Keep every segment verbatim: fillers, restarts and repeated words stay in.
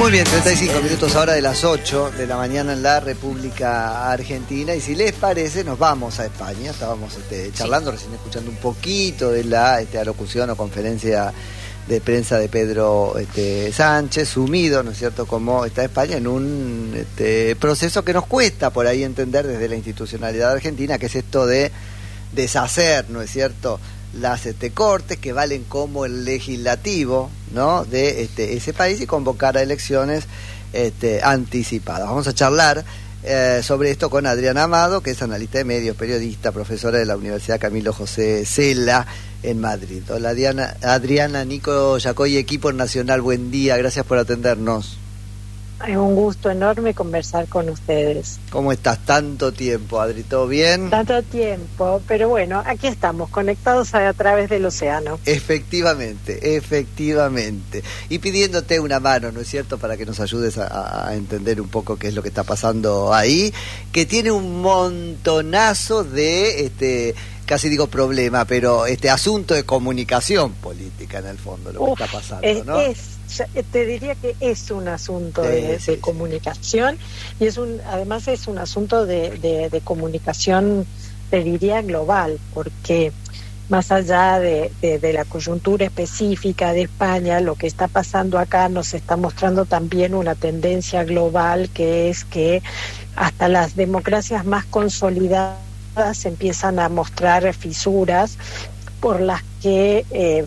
Muy bien, treinta y cinco minutos ahora de las ocho de la mañana en la República Argentina. Y si les parece, nos vamos a España. Estábamos este, charlando, sí. recién escuchando un poquito de la este, alocución o conferencia de prensa de Pedro este, Sánchez, sumido, ¿no es cierto?, como está España en un este, proceso que nos cuesta por ahí entender desde la institucionalidad argentina, que es esto de deshacer, ¿no es cierto?, las este, cortes que valen como el legislativo, ¿no?, de este, ese país, y convocar a elecciones este, anticipadas. Vamos a charlar eh, sobre esto con Adriana Amado, que es analista de medios, periodista, profesora de la Universidad Camilo José Cela en Madrid. Hola Diana, Adriana, Nico Yacoy, equipo nacional, buen día, gracias por atendernos. Es un gusto enorme conversar con ustedes. ¿Cómo estás? Tanto tiempo, Adri, ¿todo bien? Tanto tiempo, pero bueno, aquí estamos, conectados a, a través del océano. Efectivamente, efectivamente. Y pidiéndote una mano, ¿no es cierto?, para que nos ayudes a, a entender un poco qué es lo que está pasando ahí, que tiene un montonazo de, este, casi digo problema, pero este asunto de comunicación política en el fondo, lo Uf, que está pasando, es, ¿no? Es... Te diría que es un asunto sí, de, sí, de sí. comunicación, y es un, además es un asunto de, de, de comunicación, te diría, global, porque más allá de, de, de la coyuntura específica de España, lo que está pasando acá nos está mostrando también una tendencia global, que es que hasta las democracias más consolidadas empiezan a mostrar fisuras por las que eh,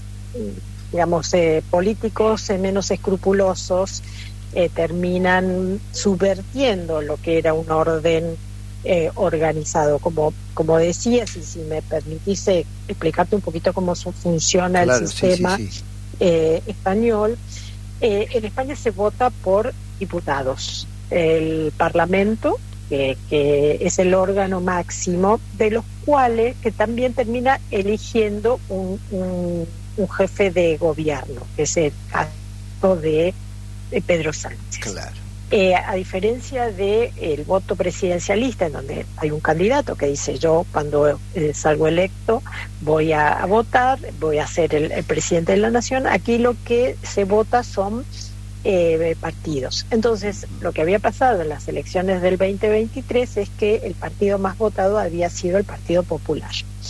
digamos, eh, políticos eh, menos escrupulosos eh, terminan subvertiendo lo que era un orden eh, organizado. Como, como decías, y si me permitís eh, explicarte un poquito cómo funciona claro, el sistema sí, sí, sí. Eh, español, eh, en España se vota por diputados. El Parlamento, que, que es el órgano máximo, de los cuales que también termina eligiendo un, un un jefe de gobierno, que es el caso de, de Pedro Sánchez. Claro. Eh, a diferencia del de voto presidencialista, en donde hay un candidato que dice: yo cuando eh, salgo electo voy a, a votar, voy a ser el, el presidente de la nación, aquí lo que se vota son eh, partidos. Entonces, lo que había pasado en las elecciones del veinte veintitrés es que el partido más votado había sido el Partido Popular.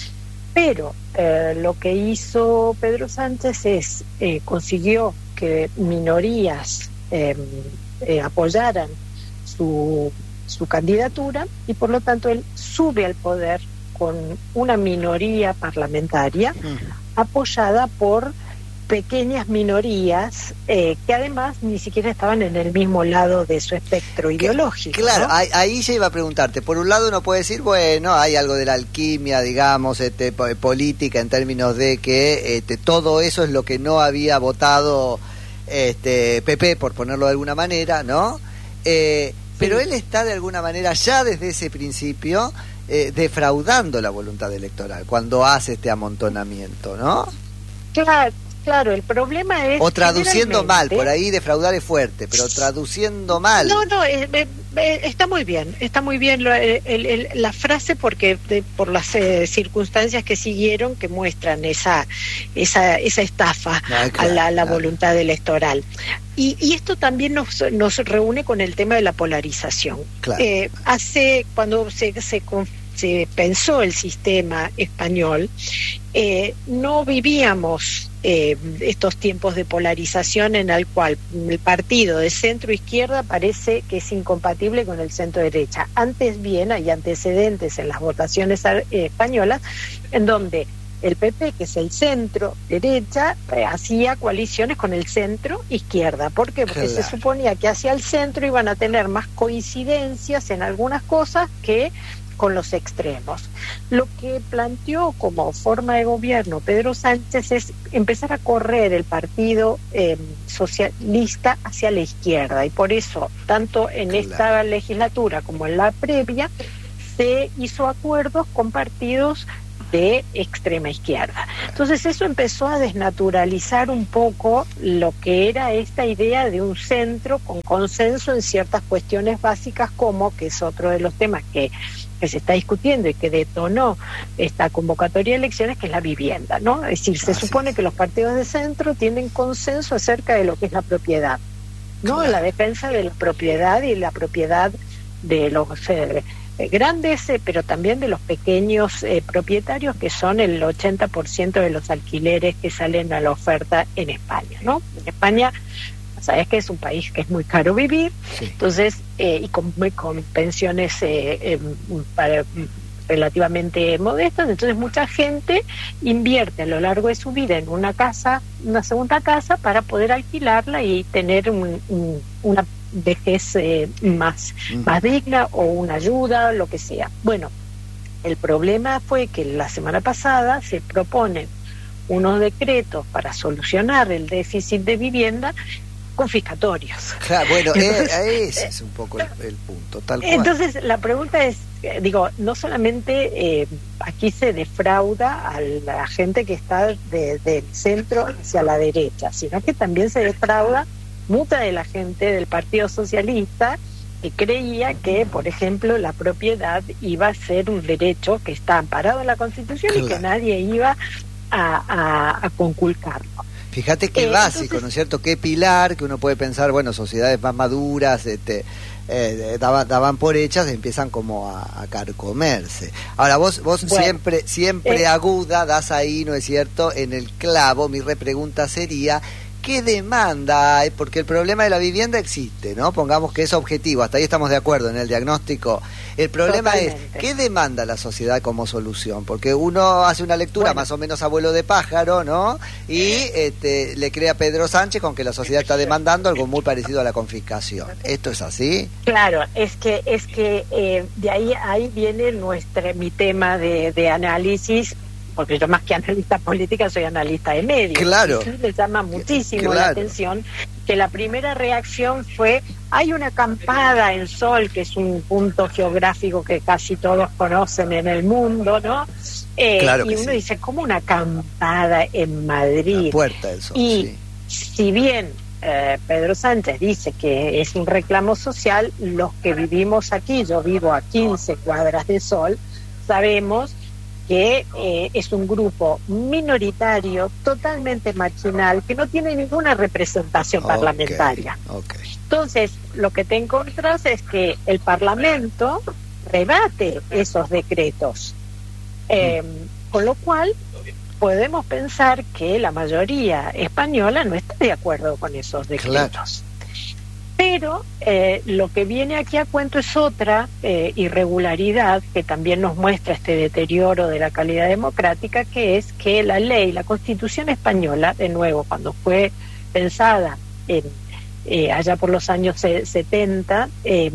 Pero eh, lo que hizo Pedro Sánchez es, eh, consiguió que minorías eh, eh, apoyaran su, su candidatura, y por lo tanto él sube al poder con una minoría parlamentaria uh-huh. apoyada por pequeñas minorías eh, que además ni siquiera estaban en el mismo lado de su espectro ideológico. Claro, ¿no? ahí, ahí ya iba a preguntarte. Por un lado uno puede decir, bueno, hay algo de la alquimia, digamos, este, política, en términos de que este, todo eso es lo que no había votado este, P P, por ponerlo de alguna manera, ¿no? Eh, sí. Pero él está de alguna manera ya desde ese principio eh, defraudando la voluntad electoral cuando hace este amontonamiento, ¿no? Claro. Claro, el problema es... O traduciendo mal, por ahí defraudar es fuerte, pero traduciendo mal... No, no, eh, eh, está muy bien, está muy bien lo, el, el, la frase, porque de, por las eh, circunstancias que siguieron, que muestran esa esa, esa estafa Ay, claro, a la, la claro. voluntad electoral. Y, y esto también nos, nos reúne con el tema de la polarización. Claro. Eh, hace, cuando se, se se pensó el sistema español, eh, no vivíamos eh, estos tiempos de polarización en el cual el partido de centro-izquierda parece que es incompatible con el centro-derecha. Antes bien hay antecedentes en las votaciones eh, españolas en donde el P P, que es el centro-derecha, eh, hacía coaliciones con el centro-izquierda. ¿Por qué? Porque claro. se suponía que hacia el centro iban a tener más coincidencias en algunas cosas que con los extremos. Lo que planteó como forma de gobierno Pedro Sánchez es empezar a correr el partido eh, socialista hacia la izquierda, y por eso, tanto en claro. esta legislatura como en la previa, se hizo acuerdos con partidos de extrema izquierda. Entonces eso empezó a desnaturalizar un poco lo que era esta idea de un centro con consenso en ciertas cuestiones básicas, como, que es otro de los temas que, que se está discutiendo y que detonó esta convocatoria de elecciones, que es la vivienda, ¿no? Es decir, se Así supone es. que los partidos de centro tienen consenso acerca de lo que es la propiedad. ¿no? Claro. La defensa de la propiedad y la propiedad de los eh, grandes, eh, pero también de los pequeños eh, propietarios, que son el ochenta por ciento de los alquileres que salen a la oferta en España, ¿no? En España, sabes que es un país que es muy caro vivir, sí. entonces, eh, y con, con pensiones eh, eh, para, relativamente modestas, entonces mucha gente invierte a lo largo de su vida en una casa, una segunda casa, para poder alquilarla y tener un, un, una vejez eh, más, mm. más digna, o una ayuda, lo que sea. Bueno, el problema fue que la semana pasada se proponen unos decretos para solucionar el déficit de vivienda confiscatorios. Claro, bueno, entonces, eh, ese es un poco el, el punto, tal cual. Entonces, la pregunta es, digo, no solamente eh, aquí se defrauda a la gente que está de, del centro hacia la derecha, sino que también se defrauda mucha de la gente del Partido Socialista, que creía que, por ejemplo, la propiedad iba a ser un derecho que está amparado en la Constitución, claro, y que nadie iba a, a, a conculcarlo. Fíjate qué eh, básico, entonces, ¿no es cierto? Qué pilar, que uno puede pensar, bueno, sociedades más maduras, este, eh, daban, daban por hechas, empiezan como a, a carcomerse. Ahora, vos, vos bueno, siempre, siempre eh, aguda, das ahí, ¿no es cierto?, en el clavo. Mi repregunta sería, ¿qué demanda hay? Porque el problema de la vivienda existe, ¿no? Pongamos que es objetivo, hasta ahí estamos de acuerdo en el diagnóstico. El problema Totalmente. es, ¿qué demanda la sociedad como solución? Porque uno hace una lectura bueno. más o menos abuelo de pájaro, ¿no? Y este, le cree a Pedro Sánchez con que la sociedad está demandando algo muy parecido a la confiscación. ¿Esto es así? Claro, es que es que eh, de ahí ahí viene nuestra mi tema de, de análisis, porque yo más que analista política soy analista de medios. Claro. Y sí le llama muchísimo claro. la atención que la primera reacción fue, hay una acampada en Sol, que es un punto geográfico que casi todos conocen en el mundo, ¿no? Eh, claro y uno sí. dice, ¿cómo una acampada en Madrid? La Puerta del Sol, y sí. si bien eh, Pedro Sánchez dice que es un reclamo social, los que vivimos aquí, yo vivo a quince cuadras de Sol, sabemos que eh, es un grupo minoritario, totalmente marginal, que no tiene ninguna representación okay, parlamentaria. Okay. Entonces, lo que te encontrás es que el Parlamento rebate esos decretos, eh, mm. con lo cual podemos pensar que la mayoría española no está de acuerdo con esos decretos. Claro. Pero eh, lo que viene aquí a cuento es otra eh, irregularidad que también nos muestra este deterioro de la calidad democrática, que es que la ley, la Constitución española, de nuevo, cuando fue pensada en, eh, allá por los años setenta, eh,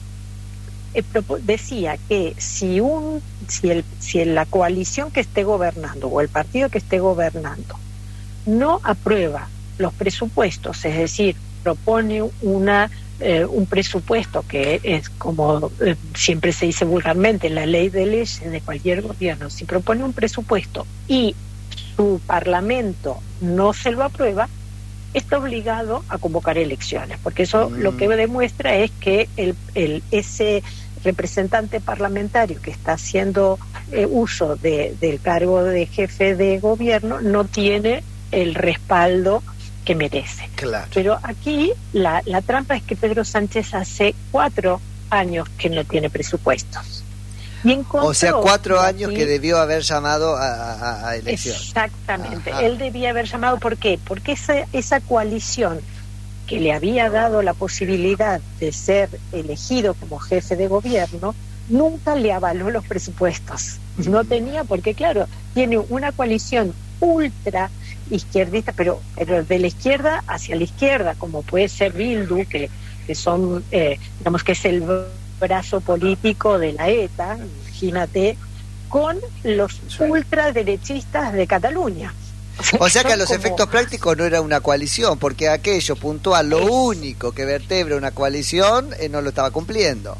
eh, decía que si un si el si la coalición que esté gobernando o el partido que esté gobernando no aprueba los presupuestos, es decir, propone una eh, un presupuesto que es como eh, siempre se dice vulgarmente, la ley de leyes de cualquier gobierno, si propone un presupuesto y su parlamento no se lo aprueba, está obligado a convocar elecciones, porque eso mm. lo que demuestra es que el, el ese representante parlamentario que está haciendo eh, uso de, del cargo de jefe de gobierno no tiene el respaldo que merece. Claro. Pero aquí la, la trampa es que Pedro Sánchez hace cuatro años que no tiene presupuestos. Y o sea, cuatro años aquí, que debió haber llamado a, a, a elección. Exactamente. Ajá. Él debía haber llamado, ¿por qué? Porque esa, esa coalición que le había dado la posibilidad de ser elegido como jefe de gobierno, nunca le avaló los presupuestos. No tenía, porque claro, tiene una coalición ultra izquierdista, pero, pero de la izquierda hacia la izquierda, como puede ser Bildu, que, que son, eh, digamos que es el brazo político de la ETA, imagínate, con los sí. ultraderechistas de Cataluña. O sea, o sea que a los como... efectos prácticos no era una coalición, porque aquello puntual, lo es... único que vertebra una coalición, eh, no lo estaba cumpliendo.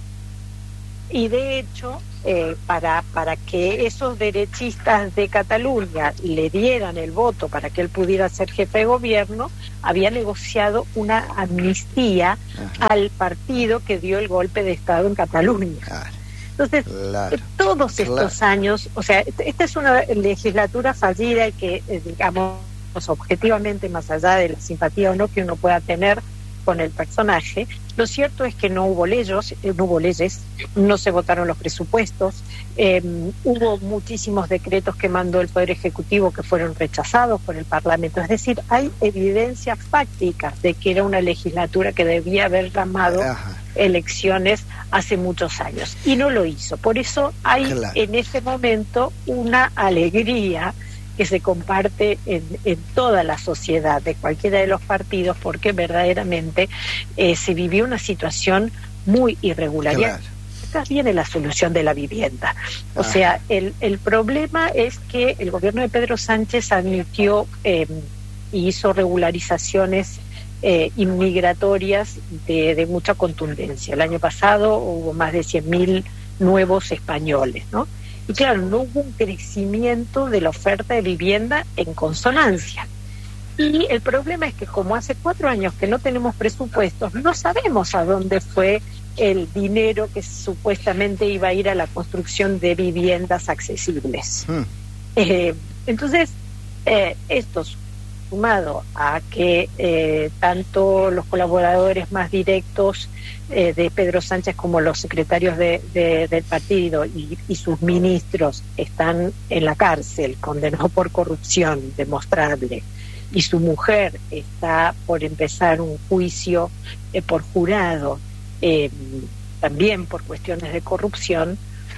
Y de hecho, eh, para, para que esos derechistas de Cataluña le dieran el voto para que él pudiera ser jefe de gobierno, había negociado una amnistía Ajá. al partido que dio el golpe de Estado en Cataluña. Claro. Entonces, claro. todos estos claro. años, o sea, esta es una legislatura fallida y que, eh, digamos, objetivamente, más allá de la simpatía o no que uno pueda tener con el personaje. Lo cierto es que no hubo leyes, eh, no hubo leyes, no se votaron los presupuestos, eh, hubo muchísimos decretos que mandó el Poder Ejecutivo que fueron rechazados por el Parlamento. Es decir, hay evidencias fácticas de que era una legislatura que debía haber llamado Ajá. elecciones hace muchos años y no lo hizo. Por eso hay claro. en ese momento una alegría que se comparte en, en toda la sociedad de cualquiera de los partidos, porque verdaderamente eh, se vivió una situación muy irregular. Claro. Acá viene la solución de la vivienda. O ah. sea, el, el problema es que el gobierno de Pedro Sánchez admitió eh, y hizo regularizaciones eh, inmigratorias de, de mucha contundencia. El año pasado hubo más de cien mil nuevos españoles, ¿no? Y claro, no hubo un crecimiento de la oferta de vivienda en consonancia. Y el problema es que como hace cuatro años que no tenemos presupuestos, no sabemos a dónde fue el dinero que supuestamente iba a ir a la construcción de viviendas accesibles. Hmm. Eh, entonces, eh, esto sumado a que eh, tanto los colaboradores más directos eh, de Pedro Sánchez como los secretarios de, de, del partido y, y sus ministros están en la cárcel, condenados por corrupción demostrable, y su mujer está por empezar un juicio eh, por jurado, eh, también por cuestiones de corrupción.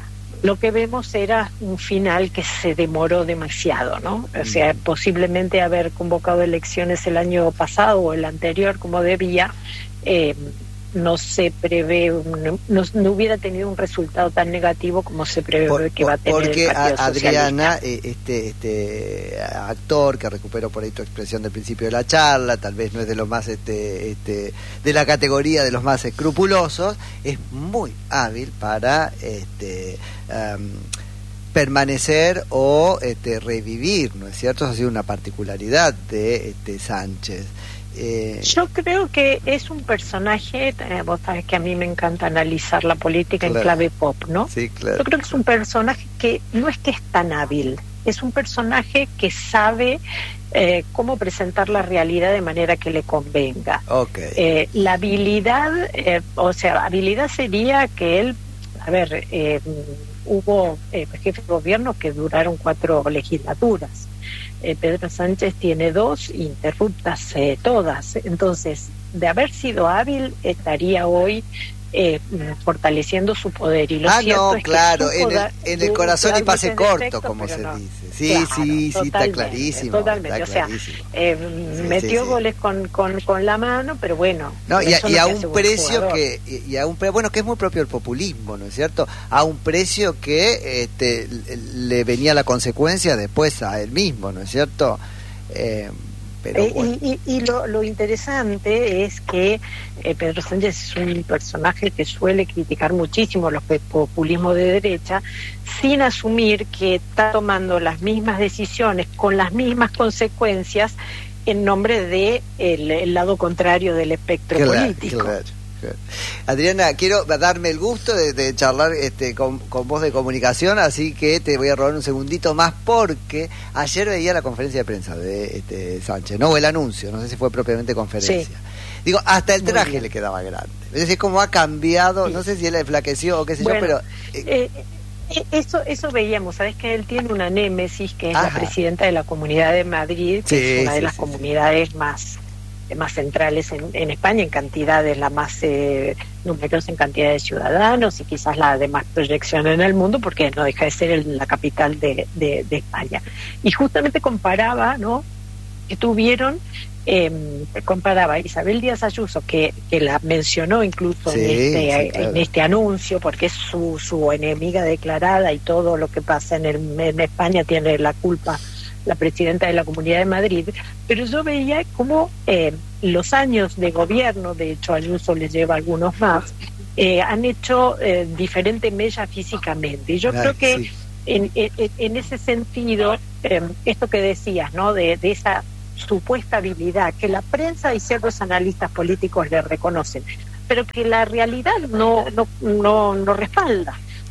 Lo que vemos era un final que se demoró demasiado, ¿no? O sea, posiblemente haber convocado elecciones el año pasado o el anterior como debía, eh, no se prevé, un, no, no hubiera tenido un resultado tan negativo como se prevé por, que va a tener porque el Partido Adriana, este, este actor que recuperó por ahí tu expresión del principio de la charla, tal vez no es de los más este, este de la categoría de los más escrupulosos, es muy hábil para este um, permanecer o este, revivir, ¿no es cierto? Eso ha sido una particularidad de este Sánchez. Eh... Yo creo que es un personaje, eh, vos sabés que a mí me encanta analizar la política claro. en clave pop, ¿no? Sí, claro. Yo creo que es un personaje que no es que es tan hábil, es un personaje que sabe eh, cómo presentar la realidad de manera que le convenga. Okay. Eh, la habilidad, eh, o sea, habilidad sería que él, a ver, eh, hubo eh, jefes de gobierno que duraron cuatro legislaturas. Eh, Pedro Sánchez tiene dos interruptas eh, todas, entonces de haber sido hábil estaría hoy eh, fortaleciendo su poder. Y lo ah cierto no es claro que en el, en el corazón y pase corto defecto, como se no. dice sí claro, sí sí está clarísimo totalmente está o sea eh, sí, metió sí, goles sí. Con, con con la mano, pero bueno no y a, y a un precio que y a un pre, bueno que es muy propio del populismo, ¿no es cierto? A un precio que este le venía la consecuencia después a él mismo, ¿no es cierto? Eh, Pero eh, bueno. y, y, y lo, lo interesante es que eh, Pedro Sánchez es un personaje que suele criticar muchísimo los populismos de derecha sin asumir que está tomando las mismas decisiones con las mismas consecuencias en nombre de el, el lado contrario del espectro claro, político. Claro. Adriana, quiero darme el gusto de, de charlar este, con, con vos de comunicación, así que te voy a robar un segundito más porque ayer veía la conferencia de prensa de este, Sánchez, no, o el anuncio, no sé si fue propiamente conferencia. Sí. Digo, hasta el traje le quedaba grande. Es decir, cómo ha cambiado, sí. No sé si él enflaqueció o qué sé bueno, yo, pero... Eh, eh, Eso eso veíamos, sabes que él tiene una némesis que es Ajá. la presidenta de la Comunidad de Madrid, que sí, es una de sí, las sí, comunidades sí. más más centrales en, en España, en cantidades la más eh, numerosa en cantidad de ciudadanos y quizás la de más proyección en el mundo, porque no deja de ser el, la capital de, de, de España. Y justamente comparaba, ¿no?, que tuvieron eh, comparaba a Isabel Díaz Ayuso, que, que la mencionó incluso sí, en, este, sí, claro. en este anuncio, porque es su, su enemiga declarada y todo lo que pasa en, el, en España tiene la culpa la presidenta de la Comunidad de Madrid, pero yo veía como eh, los años de gobierno, de hecho Ayuso les lleva algunos más, eh, han hecho eh, diferente mella físicamente. Y yo Ay, creo que sí. en, en, en ese sentido, eh, esto que decías, ¿no?, de, de esa supuesta habilidad que la prensa y ciertos analistas políticos le reconocen, pero que la realidad no, no, no, no respalda.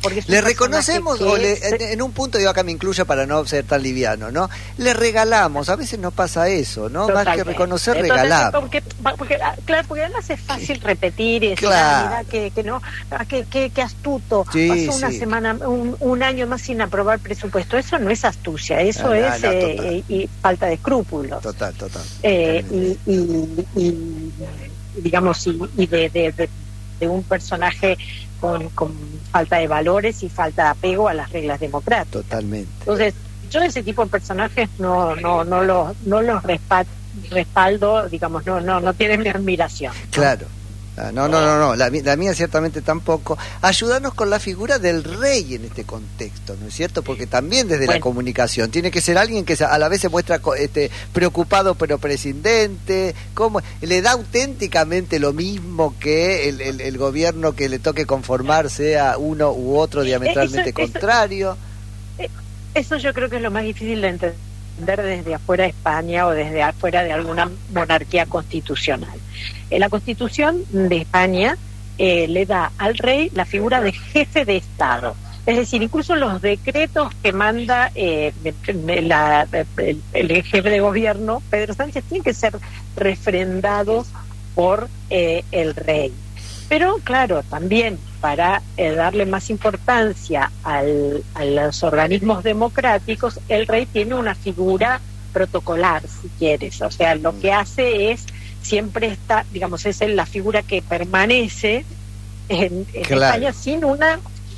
Porque ¿Le reconocemos que o le, se... en un punto, yo acá me incluyo para no ser tan liviano, ¿no? Le regalamos, a veces no pasa eso, ¿no? Totalmente. Más que reconocer, Entonces, regalar. Porque, porque, claro, porque además es fácil repetir eso, claro. Mira, que, que no, que, que, que astuto, sí, pasó una sí. semana, un, un año más sin aprobar presupuesto. Eso no es astucia, eso no, es no, no, eh, y, y falta de escrúpulos. Total, total. Eh, y, y, y, digamos, y, y de, de, de, de un personaje con, con falta de valores y falta de apego a las reglas democráticas. Totalmente. Entonces, yo ese tipo de personajes no no no los no los respaldo, respaldo digamos, no no no tienen mi admiración, ¿no? Claro. No, no, no, no, la, la mía ciertamente tampoco. Ayúdanos con la figura del rey en este contexto, ¿no es cierto? Porque también desde bueno. la comunicación tiene que ser alguien que a la vez se muestra este, preocupado pero prescindente, ¿cómo? Le da auténticamente lo mismo que el, el, el gobierno que le toque conformar sea uno u otro diametralmente eso, contrario. Eso, eso yo creo que es lo más difícil de entender desde afuera de España o desde afuera de alguna monarquía constitucional. En la Constitución de España eh, le da al rey la figura de jefe de Estado. Es decir, incluso los decretos que manda eh, la, el, el jefe de gobierno, Pedro Sánchez, tienen que ser refrendados por eh, el rey. Pero claro, también para eh, darle más importancia al, a los organismos democráticos, el rey tiene una figura protocolar, si quieres. O sea, lo que hace es, siempre está, digamos, es la figura que permanece en, en claro. España sin una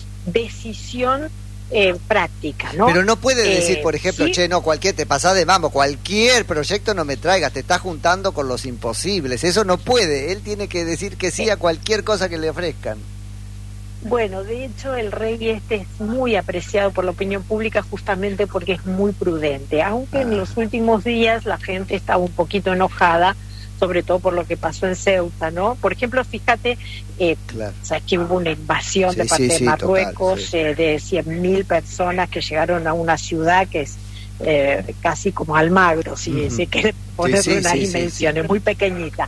decisión eh, práctica, ¿no? Pero no puede eh, decir, por ejemplo, ¿sí? che, no, cualquier, te pasás de mambo, cualquier proyecto no me traigas, te estás juntando con los imposibles. Eso no puede, él tiene que decir que sí a cualquier cosa que le ofrezcan. Bueno, de hecho el rey este es muy apreciado por la opinión pública justamente porque es muy prudente, aunque ah. en los últimos días la gente estaba un poquito enojada, sobre todo por lo que pasó en Ceuta, ¿no? Por ejemplo, fíjate, eh, claro. o sea, que hubo una invasión sí, de parte sí, de sí, Marruecos total, sí. eh, de cien mil personas que llegaron a una ciudad que es eh, casi como Almagro, si uh-huh. se quiere ponerle sí, sí, una sí, dimensión, sí, sí. es muy pequeñita.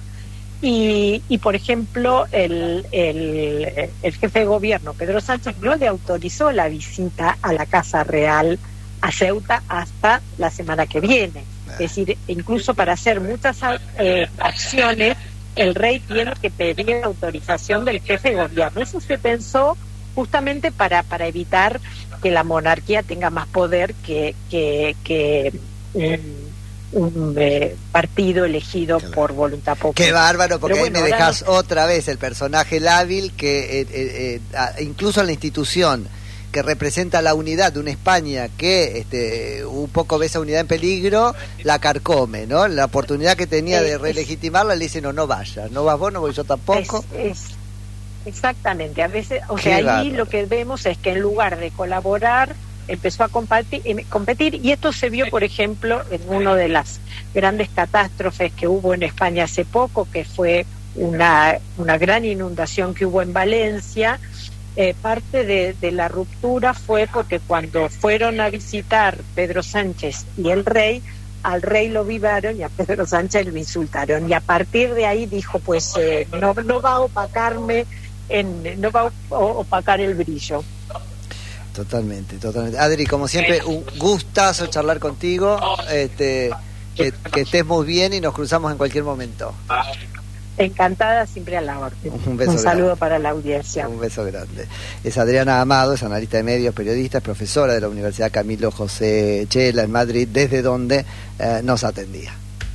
Y, y por ejemplo, el, el, el jefe de gobierno, Pedro Sánchez, no le autorizó la visita a la Casa Real a Ceuta hasta la semana que viene. Es decir, incluso para hacer muchas eh, acciones, el rey tiene que pedir autorización del jefe de gobierno. Eso se pensó justamente para, para evitar que la monarquía tenga más poder que, que, que un, un eh, partido elegido claro. por voluntad popular. Qué bárbaro, porque bueno, ahí me dejas no... otra vez el personaje lábil que eh, eh, eh, incluso en la institución que representa la unidad de una España que este, un poco ve esa unidad en peligro, la carcome, ¿no? La oportunidad que tenía de relegitimarla le dice, no, no vayas, no vas vos, no voy yo tampoco. Es, es, exactamente, a veces, o sea, ahí bárbaro. Lo que vemos es que en lugar de colaborar, empezó a competir, competir, y esto se vio, por ejemplo, en una de las grandes catástrofes que hubo en España hace poco, que fue una, una gran inundación que hubo en Valencia. Eh, parte de, de la ruptura fue porque cuando fueron a visitar Pedro Sánchez y el rey, al rey lo vivaron y a Pedro Sánchez lo insultaron, y a partir de ahí dijo, pues eh, no, no va a opacarme, en, no va a opacar el brillo. Totalmente, totalmente. Adri, como siempre, un gustazo charlar contigo, este, que, que estés muy bien y nos cruzamos en cualquier momento. Encantada, siempre a la orden. Un, beso Un saludo grande. Para la audiencia. Un beso grande. Es Adriana Amado, es analista de medios, periodista, es profesora de la Universidad Camilo José Chela en Madrid, desde donde eh, nos atendía.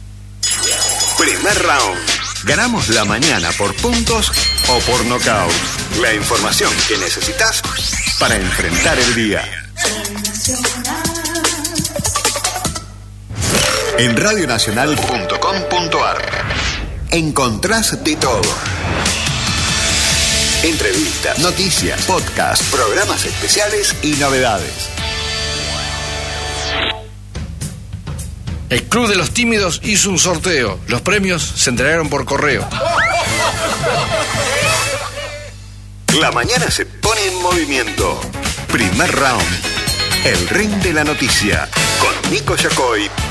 Primer round. Ganamos la mañana por puntos o por nocaut. La información que necesitas para enfrentar el día. En radio nacional punto com punto a r encontrás de todo. Entrevistas, noticias, podcasts, programas especiales y novedades. El Club de los Tímidos hizo un sorteo. Los premios se entregaron por correo. La mañana se pone en movimiento. Primer round. El ring de la noticia. Con Nico Yacoy